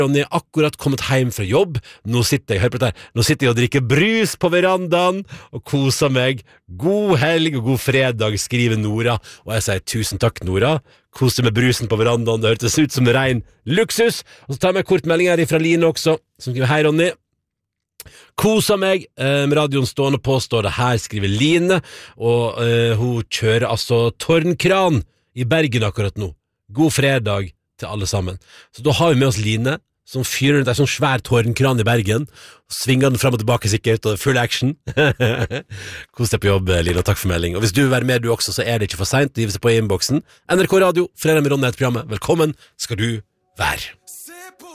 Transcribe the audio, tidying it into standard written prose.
Ronny er akkurat kommet hjem fra jobb. Nå sitter jeg og drikker brus på verandaen og koser meg. God helg og god fredag, skriver Nora. Og jeg sier tusen takk, Nora. Koser med brusen på verandaen. Det hørtes ut som ren luksus. Og så tar jeg med kort melding her fra Line også, som skriver hei, Ronny. Koser meg med radioen stående på, står det her, skriver Line. Og hun kjører altså tårnkran i Bergen akkurat nå. God fredag til alle sammen. Så da har vi med oss Line, som fyrer rundt en sånn svær tårnkran i Bergen, og svinger den frem og tilbake sikkert, og full action. Kos deg på jobb, Line, takk for melding. Og hvis du vil være med du også, så er det ikke for sent å give seg på innboksen. NRK Radio, fredag med Ronny heter programmet. Velkommen skal du være.